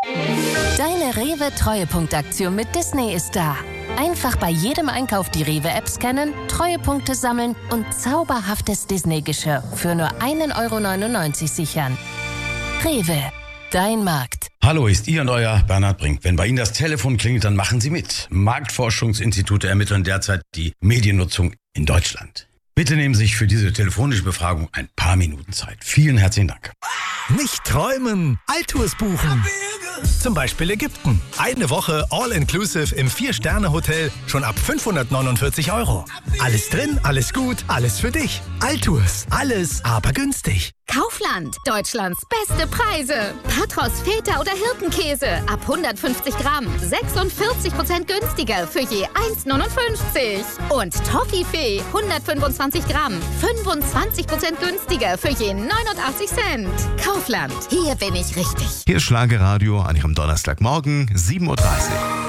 Deine Rewe-Treuepunktaktion mit Disney ist da. Einfach bei jedem Einkauf die Rewe-App scannen, Treuepunkte sammeln und zauberhaftes Disney-Geschirr für nur 1,99 € sichern. Rewe, dein Markt. Hallo, ist Ihr und Euer Bernhard Brink. Wenn bei Ihnen das Telefon klingelt, dann machen Sie mit. Marktforschungsinstitute ermitteln derzeit die Mediennutzung in Deutschland. Bitte nehmen Sie sich für diese telefonische Befragung ein paar Minuten Zeit. Vielen herzlichen Dank. Nicht träumen, Alltours buchen. Zum Beispiel Ägypten. Eine Woche All-Inclusive im 4-Sterne-Hotel schon ab 549 €. Alles drin, alles gut, alles für dich. Alltours, alles aber günstig. Kaufland, Deutschlands beste Preise. Patros, Feta oder Hirtenkäse ab 150 Gramm, 46% günstiger für je 1,59 €. Und Toffifee, 125 Gramm, 25% günstiger für je 89 Cent. Kaufland, hier bin ich richtig. Hier ist Schlagerradio an Ihrem Donnerstagmorgen, 7:30 Uhr.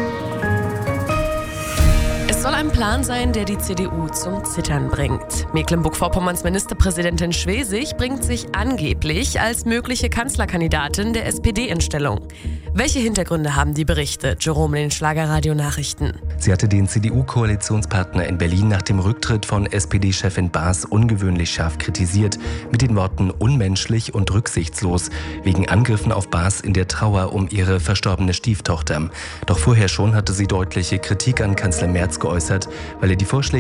Es soll ein Plan sein, der die CDU zum Zittern bringt. Mecklenburg-Vorpommerns Ministerpräsidentin Schwesig bringt sich angeblich als mögliche Kanzlerkandidatin der SPD in Stellung. Welche Hintergründe haben die Berichte? Jerome in den Schlagerradio-Nachrichten. Sie hatte den CDU-Koalitionspartner in Berlin nach dem Rücktritt von SPD-Chefin Baas ungewöhnlich scharf kritisiert, mit den Worten unmenschlich und rücksichtslos, wegen Angriffen auf Baas in der Trauer um ihre verstorbene Stieftochter. Doch vorher schon hatte sie deutliche Kritik an Kanzler Merz geäußert, weil er die Vorschläge